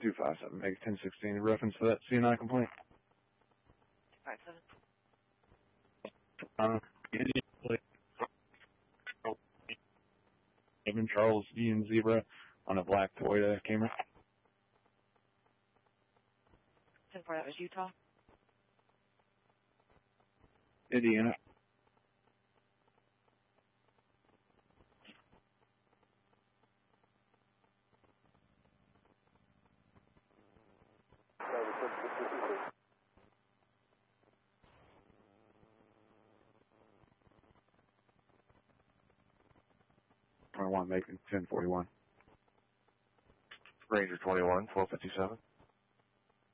257, make 1016 in reference to that CNI complaint. 257. Evan Charles Ian Zebra on a black Toyota Camry. 10-4, that was Utah. Indiana. Making 1041. Ranger 21, 1257.